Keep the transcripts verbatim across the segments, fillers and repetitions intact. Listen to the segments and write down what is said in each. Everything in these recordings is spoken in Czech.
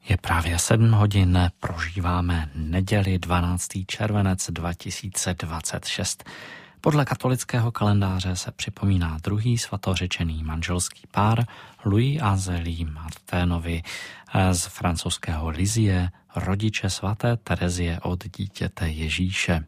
Je právě sedm hodin, prožíváme neděli dvanáctého červenec dva tisíce dvacet šest. Podle katolického kalendáře se připomíná druhý svatořečený manželský pár Louis a Zélie Martinovi z francouzského Lisie, rodiče svaté Terezie od dítěte Ježíše.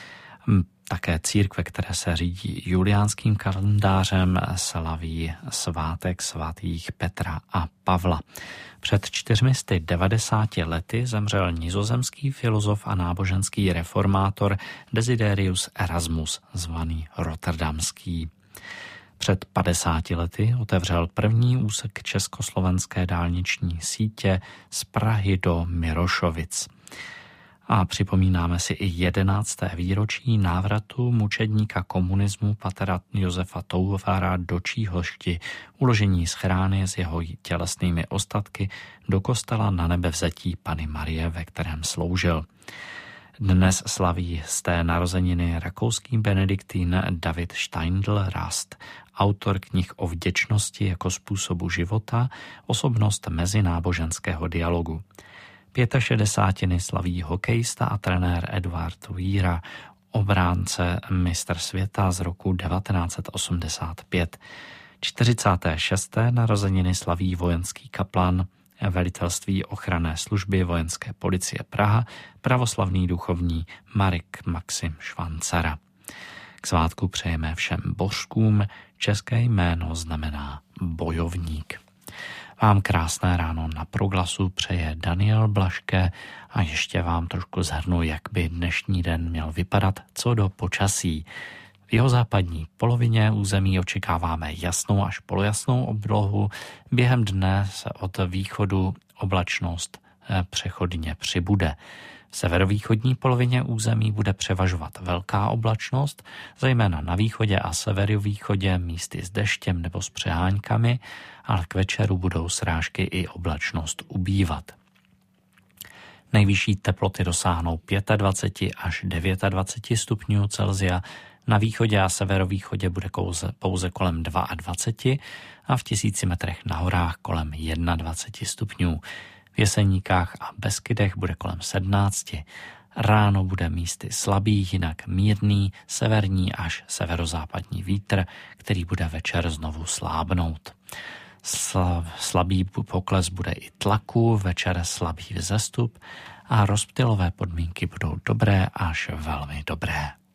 Také církve, které se řídí juliánským kalendářem, slaví svátek svatých Petra a Pavla. Před čtyřmi sty devadesáti lety zemřel nizozemský filozof a náboženský reformátor Desiderius Erasmus, zvaný Rotterdamský. Před padesáti lety otevřel první úsek československé dálniční sítě z Prahy do Mirošovic. A připomínáme si i jedenácté výročí návratu mučedníka komunismu patera Josefa Touvara do Číhošti, uložení schrány s jeho tělesnými ostatky do kostela Na nebevzetí Panny Marie, ve kterém sloužil. Dnes slaví z té narozeniny rakouský benediktín David Steindl-Rast, autor knih o vděčnosti jako způsobu života, osobnost mezináboženského dialogu. Pětašedesátiny slaví hokejista a trenér Eduard Víra, obránce mistr světa z roku devatenáct set osmdesát pět. čtyřicáté šesté narozeniny slaví vojenský kaplan velitelství ochranné služby vojenské policie Praha, pravoslavný duchovní Marek Maxim Švancara. K svátku přejeme všem božkům, české jméno znamená bojovník. Vám krásné ráno na Proglasu přeje Daniel Blaške a ještě vám trošku shrnu, jak by dnešní den měl vypadat co do počasí. V jihozápadní polovině území očekáváme jasnou až polojasnou oblohu, během dne se od východu oblačnost přechodně přibude. V severovýchodní polovině území bude převažovat velká oblačnost, zejména na východě a severovýchodě místy s deštěm nebo s přeháňkami, ale k večeru budou srážky i oblačnost ubývat. Nejvyšší teploty dosáhnou dvacet pět až dvacet devět stupňů Celsia, na východě a severovýchodě bude pouze, pouze kolem dvacet dva a v tisíci metrech na horách kolem dvacet jedna stupňů. V Jeseníkách a Beskydech bude kolem sedmnáct. Ráno bude místy slabý, jinak mírný severní až severozápadní vítr, který bude večer znovu slábnout. Slabý pokles bude i tlaku, večer slabý vzestup a rozptylové podmínky budou dobré až velmi dobré.